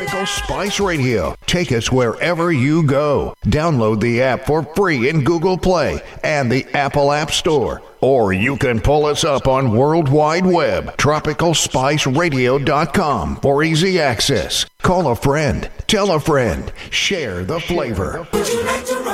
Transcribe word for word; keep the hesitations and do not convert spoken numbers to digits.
Tropical Spice Radio. Take us wherever you go. Download the app for free in Google Play and the Apple App Store. Or you can pull us up on World Wide Web, tropical spice radio dot com for easy access. Call a friend, tell a friend, share the flavor.